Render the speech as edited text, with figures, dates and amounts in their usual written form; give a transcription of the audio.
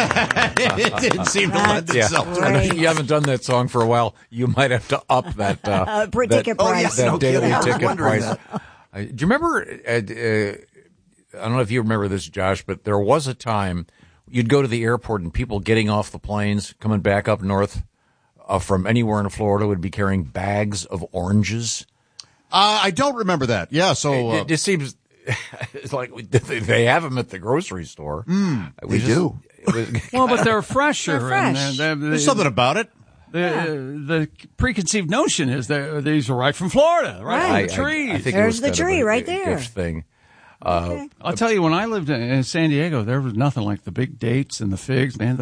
It didn't seem to lend itself to great. it. You haven't done that song for a while. You might have to up that ticket price. that no daily kidding. I was ticket wondering price. Do you remember? I don't know if you remember this, Josh, but there was a time you'd go to the airport and people getting off the planes coming back up north from anywhere in Florida would be carrying bags of oranges. I don't remember that. Yeah, so It just seems it's like they have them at the grocery store. they do. Well, but they're fresher. They're fresh. And There's something about it. the preconceived notion is that these are right from Florida, right? From the trees. I think There's it was the kind of tree a right there. gift thing. Okay. I'll tell you, when I lived in San Diego, there was nothing like the big dates and the figs, man.